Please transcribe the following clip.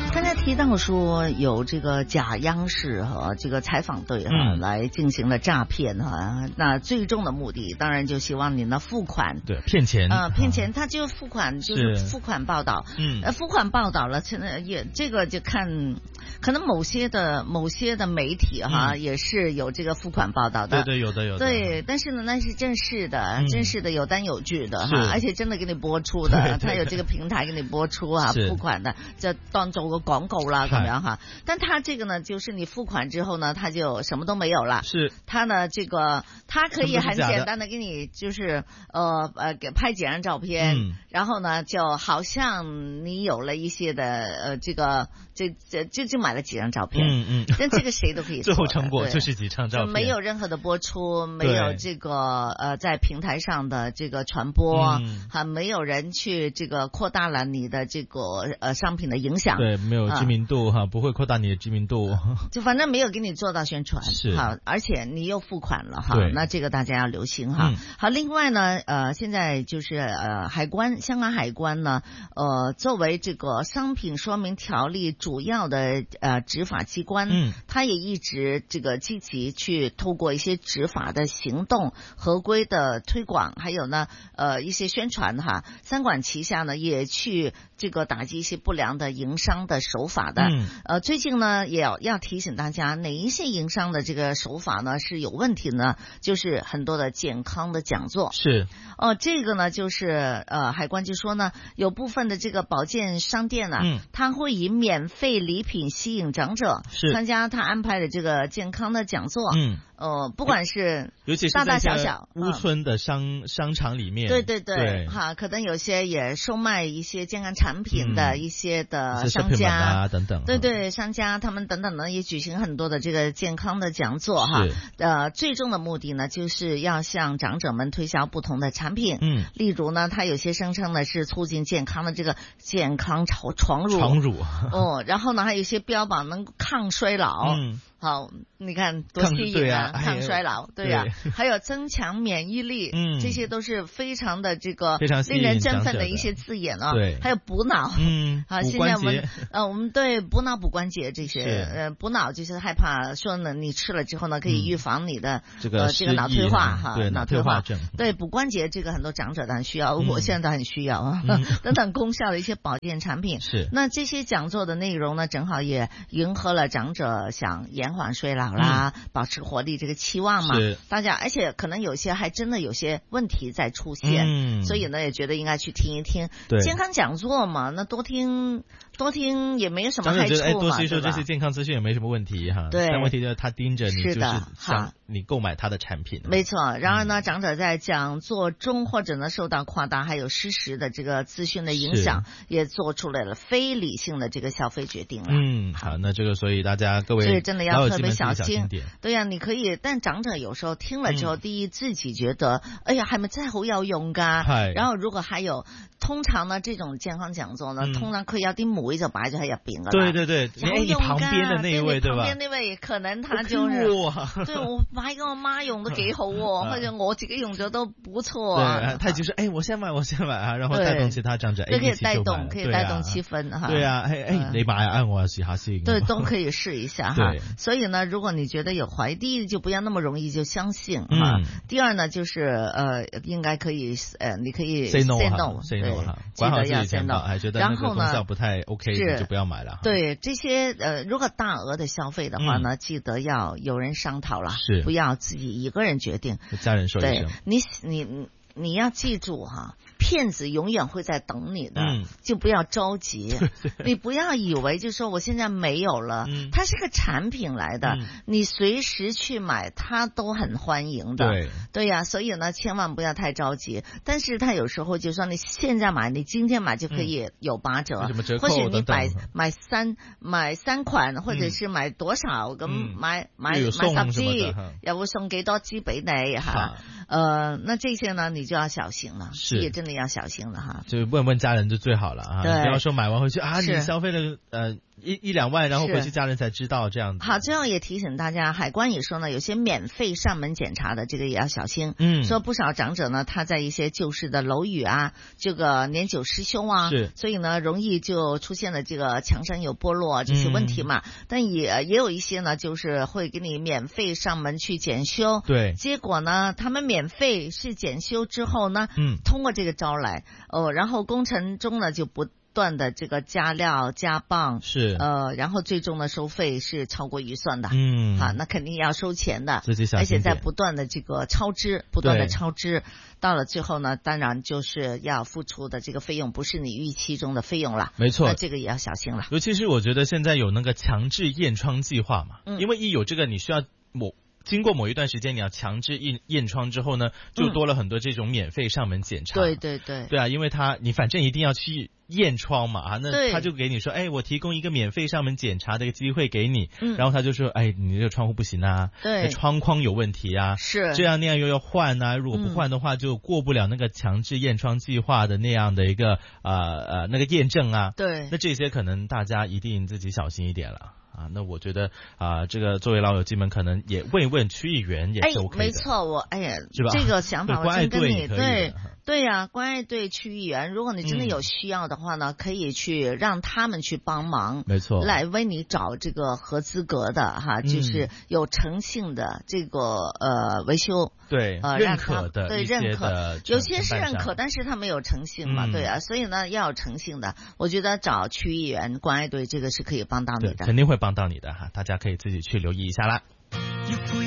刚才提到说有这个假央视和这个采访队来进行了诈骗那最终的目的当然就希望你呢付款， 对，骗钱骗钱，他就付款，就是付款报道，付款报道了，现在也这个就看。可能某些的媒体也是有这个付款报道的， 对，有的， 对，但是呢，那是正式的，有单有据的而且真的给你播出的，他有这个平台给你播出付款的，就当做个广告啦咁样但他这个呢，就是你付款之后呢，他就什么都没有了， 是， 他呢这个他可以很简单的给你就是给拍几张照片，然后呢就好像你有了一些的这个就买了几张照片，但这个谁都可以做的， 最后成果就是几张照片， 没有任何的播出，没有这个在平台上的这个传播，没有人去这个扩大了你的这个商品的影响， 对，没有知名度不会扩大你的知名度， 就反正没有给你做到宣传， 是而且你又付款了那这个大家要留心好，另外呢现在就是香港海关呢作为这个商品说明条例主要的执法机关，他也一直这个积极去透过一些执法的行动、合规的推广，还有呢一些宣传三管齐下呢，也去这个打击一些不良的营商的手法的。最近呢也要提醒大家，哪一些营商的这个手法呢是有问题呢？就是很多的健康的讲座。 是这个呢就是海关就说呢，有部分的这个保健商店它会以免费礼品吸引长者参加他安排的这个健康的讲座，不管是尤其是大大小小屋村的商场里面， 对可能有些也售卖一些健康产品的一些的商家等等， 对商家他们等等呢也举行很多的这个健康的讲座最终的目的呢就是要向长者们推销不同的产品，例如呢他有些声称呢是促进健康的这个健康床褥然后呢还有一些标榜能抗衰老，好，你看多吸引抗衰老，对呀，还有增强免疫力，这些都是非常的这个令人振奋的一些字眼对， 还有补脑，现在我们对补脑补关节这些，补脑就是害怕说呢，你吃了之后呢，可以预防你的这个脑退化对， 脑退化症， 对，补关节这个很多长者都很需要，我现在都很需要等等功效的一些保健产品。 是， 那这些讲座的内容呢，正好也迎合了长者想延缓衰老啦，保持活力这个期望嘛。大家，而且可能有些还真的有些问题在出现，所以呢也觉得应该去听一听健康讲座嘛，那多听也没有什么害处嘛， 多吸收这些健康资讯也没什么问题对， 但问题就是他盯着你，就是想你购买他的产品。 没错，然而呢，长者在讲座中或者呢受到夸大还有失实的这个资讯的影响，也做出来了非理性的这个消费决定了。 好，那这个所以大家各位所以真的要特别小心点。对呀，你可以，但长者有时候聽了之後，第一自己覺得，哎呀，係咪真係好有用㗎？然後如果還有，通常呢，這種健康講座呢，通常佢有啲梅就擺咗喺入邊㗎啦。 對，你旁邊的那一位，對吧？ 旁邊那位可能他就是對我買給我媽用都幾好喎，或者我自己用咗都不錯啊。 對，他就是我先買啊，然後帶動其他長者， 可以帶動氣氛哈。 對啊，你買啊，我試下先。 對，都可以試一下哈。所以呢，如果你覺得有懷疑，就不要那麼容易就相信第二呢，就是應該可以你可以 say no， 對， 管好自己錢包，覺得那個功效不太 OK，就不要買了。 對，這些如果大額的消費的話呢，記得要有人商討了，不要自己一個人決定。 家人說一聲。 對，你要記住騙子永遠會在等你的，就不要着急。你不要以為就說我現在沒有了，它是個產品來的，你隨時去買它都很歡迎的。對呀，所以呢千萬不要太着急。但是它有時候就說你現在買，你今天買就可以有8折，或許你買三款，或者是買多少咁買10支，又會送幾多支俾你哈。那這些呢你就要小心了，也真的要小心了哈。 就問家人就最好了啊，不要說買完回去啊，你消費了一两万，然后回去家人才知道这样子。 好，最后也提醒大家，海关也说呢，有些免费上门检查的这个也要小心。说不少长者呢，他在一些旧式的楼宇啊，这个年久失修啊，所以呢，容易就出现了这个墙身有剥落这些问题嘛。但也有一些呢，就是会给你免费上门去检修。 对， 结果呢，他们免费是检修之后呢，通过这个招来，然后工程中呢就不断的这个加料加磅， 是然后最终的收费是超过预算的，好，那肯定要收钱的， 自己小心点， 而且在不断的这个超支，到了最后呢，当然就是要付出的这个费用不是你预期中的费用了， 没错， 那这个也要小心了。 尤其是我觉得现在有那个强制验窗计划嘛，因为一有这个你需要经过某一段时间，你要强制验窗之后呢，就多了很多这种免费上门检查。对啊，因为你反正一定要去验窗嘛，那他就给你说，我提供一个免费上门检查的一个机会给你，然后他就说，你这个窗户不行啊，窗框有问题啊， 是这样那样又要换啊，如果不换的话，就过不了那个强制验窗计划的那样的一个那个验证啊。 对， 那这些可能大家一定自己小心一点了。那我觉得这个作为老友记们可能也问区议员也是 OK 的。 没错，是吧？这个想法我真跟你对呀，关爱队区议员，如果你真的有需要的话呢，可以去让他们去帮忙， 没错， 来为你找这个合资格的就是有诚信的这个维修， 对，认可的， 对，认可，有些是认可，但是他没有诚信嘛，对啊，所以呢要有诚信的，我觉得找区议员、关爱队这个是可以帮到你的， 肯定会帮到你的哈，大家可以自己去留意一下啦。